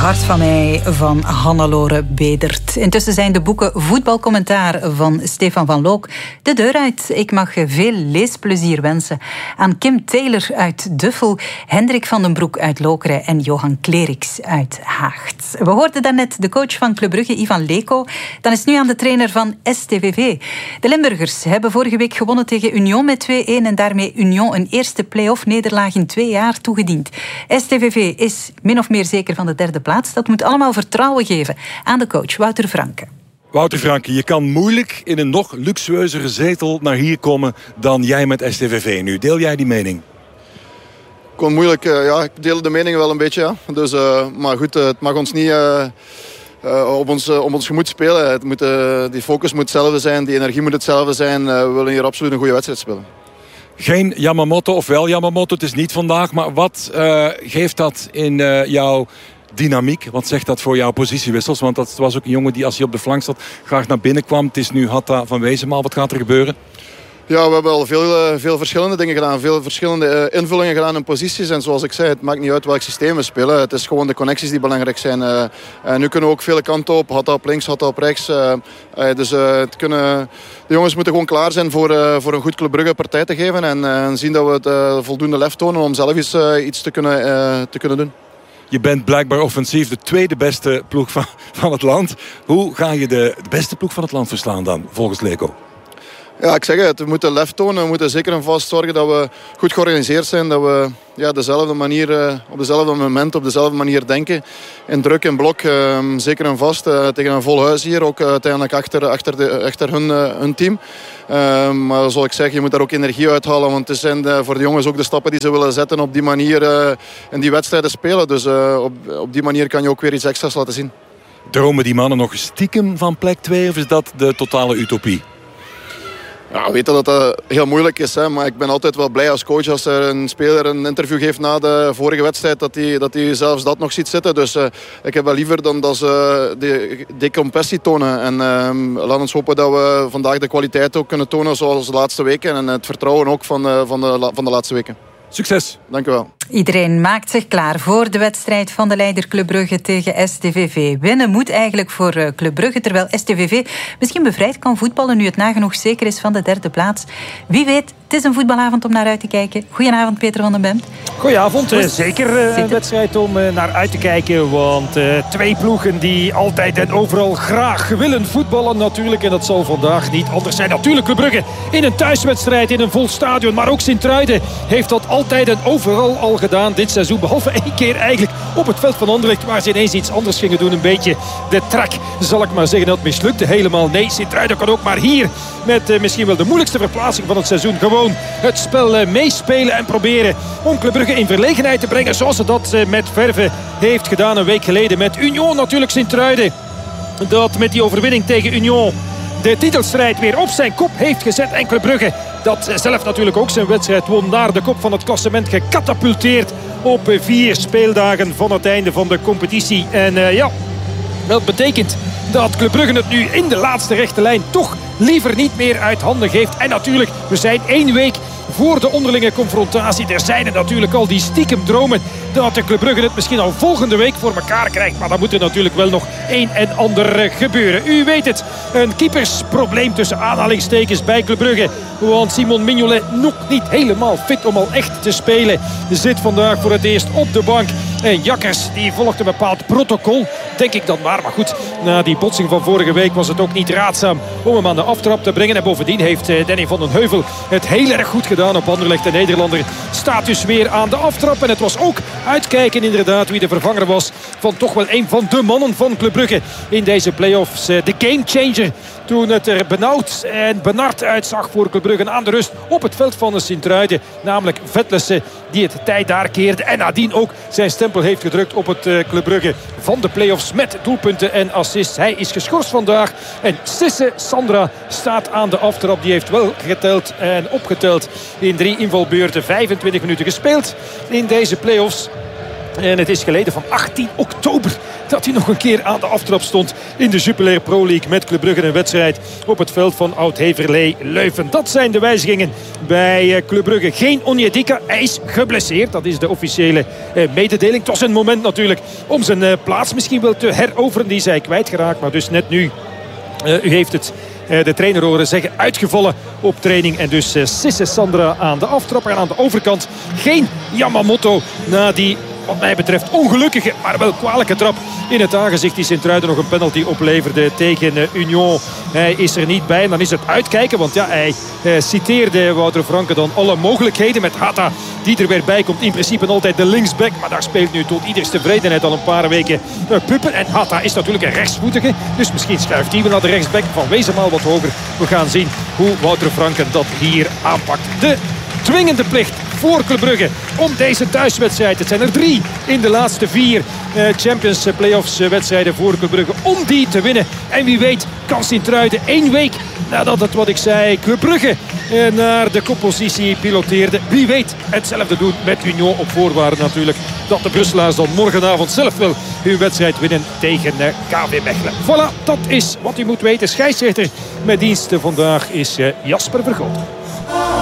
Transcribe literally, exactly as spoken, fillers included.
Hart van mij van Hannelore Bedert. Intussen zijn de boeken Voetbalcommentaar van Stefan van Look de deur uit. Ik mag veel leesplezier wensen aan Kim Taylor uit Duffel, Hendrik van den Broek uit Lokeren en Johan Kleriks uit Haagt. We hoorden daarnet de coach van Club Brugge, Ivan Leko. Dan is nu aan de trainer van S T V V. De Limburgers hebben vorige week gewonnen tegen Union met twee-een en daarmee Union een eerste play-off-nederlaag in twee jaar toegediend. S T V V is min of meer zeker van de derde plaats. Dat moet allemaal vertrouwen geven aan de coach Wouter Franke. Wouter Franke, je kan moeilijk in een nog luxueuzere zetel naar hier komen dan jij met S T V V nu. Deel jij die mening? Kon moeilijk, uh, ja, ik deel de mening wel een beetje. Ja. Dus, uh, maar goed, uh, het mag ons niet uh, uh, op, ons, uh, op ons gemoed spelen. Het moet, uh, die focus moet hetzelfde zijn, die energie moet hetzelfde zijn. Uh, we willen hier absoluut een goede wedstrijd spelen. Geen Yamamoto, of wel Yamamoto, het is niet vandaag. Maar wat uh, geeft dat in uh, jouw dynamiek? Wat zegt dat voor jouw positiewissels? Want dat was ook een jongen die als hij op de flank zat graag naar binnen kwam. Het is nu Hatta van Wezenmaal. Wat gaat er gebeuren? Ja, we hebben al veel, veel verschillende dingen gedaan. Veel verschillende uh, invullingen gedaan in posities. En zoals ik zei, het maakt niet uit welk systeem we spelen. Het is gewoon de connecties die belangrijk zijn. Uh, uh, nu kunnen we ook vele kanten op. Hatta op links, Hatta op rechts. Uh, uh, dus uh, het kunnen, de jongens moeten gewoon klaar zijn voor, uh, voor een goed Club Brugge partij te geven. En uh, zien dat we het uh, voldoende lef tonen om zelf iets, uh, iets te, kunnen, uh, te kunnen doen. Je bent blijkbaar offensief de tweede beste ploeg van, van het land. Hoe ga je de, de beste ploeg van het land verslaan dan, volgens Leko? Ja, ik zeg het. We moeten lef tonen. We moeten zeker en vast zorgen dat we goed georganiseerd zijn. Dat we ja, dezelfde manier, uh, op dezelfde moment, op dezelfde manier denken. In druk, in blok. Uh, zeker en vast. Uh, tegen een vol huis hier. Ook uh, uiteindelijk achter, achter, de, achter hun, uh, hun team. Uh, maar zoals ik zeg, je moet daar ook energie uithalen. Want het zijn uh, voor de jongens ook de stappen die ze willen zetten. Op die manier uh, in die wedstrijden spelen. Dus uh, op, op die manier kan je ook weer iets extra's laten zien. Dromen die mannen nog stiekem van plek twee? Of is dat de totale utopie? Ja, we weten dat dat heel moeilijk is, hè, maar ik ben altijd wel blij als coach als er een speler een interview geeft na de vorige wedstrijd, dat hij dat hij zelfs dat nog ziet zitten. Dus uh, ik heb wel liever dan dat ze de decompressie tonen. En uh, laat ons hopen dat we vandaag de kwaliteit ook kunnen tonen zoals de laatste weken. En het vertrouwen ook van, uh, van, de, van de laatste weken. Succes. Dank u wel. Iedereen maakt zich klaar voor de wedstrijd van de leider Club Brugge tegen S T V V. Winnen moet eigenlijk voor Club Brugge, terwijl S T V V misschien bevrijd kan voetballen nu het nagenoeg zeker is van de derde plaats. Wie weet, het is een voetbalavond om naar uit te kijken. Goedenavond, Peter van den Bemt. Goedenavond, uh, zeker uh, een wedstrijd om uh, naar uit te kijken. Want uh, twee ploegen die altijd en overal graag willen voetballen natuurlijk. En dat zal vandaag niet anders zijn. Natuurlijk Club Brugge in een thuiswedstrijd, in een vol stadion. Maar ook Sint-Truiden heeft dat altijd en overal al gedaan dit seizoen. Behalve één keer eigenlijk op het veld van Anderlecht, waar ze ineens iets anders gingen doen. Een beetje de trak, zal ik maar zeggen. Dat mislukte helemaal. Nee, Sint-Truiden kan ook maar hier met uh, misschien wel de moeilijkste verplaatsing van het seizoen gewoon het spel uh, meespelen en proberen om Club Brugge in verlegenheid te brengen. Zoals ze dat uh, met verve heeft gedaan een week geleden met Union. Natuurlijk Sint-Truiden dat met die overwinning tegen Union de titelstrijd weer op zijn kop heeft gezet. En Club Brugge dat zelf natuurlijk ook zijn wedstrijd won, naar de kop van het klassement gecatapulteerd op vier speeldagen van het einde van de competitie. En uh, ja, dat betekent dat Club Brugge het nu in de laatste rechte lijn toch liever niet meer uit handen geeft. En natuurlijk, we zijn één week voor de onderlinge confrontatie. Er zijn er natuurlijk al die stiekem dromen dat de Club Brugge het misschien al volgende week voor elkaar krijgt. Maar dan moet er natuurlijk wel nog een en ander gebeuren. U weet het, een keepersprobleem tussen aanhalingstekens bij Club Brugge. Want Simon Mignolet nog niet helemaal fit om al echt te spelen. Zit vandaag voor het eerst op de bank. En Jakkers die volgt een bepaald protocol, denk ik dan maar. Maar goed, na die botsing van vorige week was het ook niet raadzaam om hem aan de aftrap te brengen. En bovendien heeft Danny van den Heuvel het heel erg goed gedaan op Anderlecht. De Nederlander staat dus weer aan de aftrap. En het was ook uitkijken inderdaad wie de vervanger was van toch wel een van de mannen van Club Brugge in deze play-offs. De gamechanger toen het er benauwd en benard uitzag voor Club Brugge aan de rust op het veld van de Sint-Truiden. Namelijk Vetlesen die het tij daar keerde en nadien ook zijn stempel heeft gedrukt op het Club Brugge van de play-offs met doelpunten en assists. Hij is geschorst vandaag en Sisse Sandra staat aan de aftrap. Die heeft wel geteld en opgeteld in drie invalbeurten. vijfentwintig minuten gespeeld in deze play-offs. En het is geleden van achttien oktober dat hij nog een keer aan de aftrap stond in de Jupiler Pro League met Club Brugge. Een wedstrijd op het veld van Oud-Heverlee Leuven. Dat zijn de wijzigingen bij Club Brugge. Geen Onyedika, hij is geblesseerd. Dat is de officiële mededeling. Het was een moment natuurlijk om zijn plaats misschien wel te heroveren. Die is hij kwijtgeraakt, maar dus net nu. Uh, u heeft het uh, de trainer horen zeggen. Uitgevallen op training. En dus uh, Sisse Sandra aan de aftrapper. En aan de overkant geen Yamamoto na die, wat mij betreft, ongelukkige, maar wel kwalijke trap in het aangezicht die Sint-Truiden nog een penalty opleverde tegen uh, Union. Hij is er niet bij en dan is het uitkijken. Want ja, hij uh, citeerde Wouter Franke dan alle mogelijkheden met Hatta die er weer bij komt. In principe altijd de linksback. Maar daar speelt nu tot ieders tevredenheid al een paar weken uh, Puppen. En Hatta is natuurlijk een rechtsvoetige. Dus misschien schuift hij wel naar de rechtsback. Van Wezenmaal wat hoger. We gaan zien hoe Wouter Franke dat hier aanpakt. De dwingende plicht voor Club Brugge om deze thuiswedstrijd. Het zijn er drie in de laatste vier uh, Champions Playoffs uh, wedstrijden voor Club Brugge. Om die te winnen. En wie weet kan Sint-Truiden één week nadat het, wat ik zei, Club Brugge uh, naar de koppositie piloteerde. Wie weet hetzelfde doen met Union, op voorwaarde natuurlijk dat de Brusselaars dan morgenavond zelf wel hun wedstrijd winnen tegen uh, K V Mechelen. Voilà, dat is wat u moet weten. Scheidsrechter met diensten vandaag is uh, Jasper Vergoten.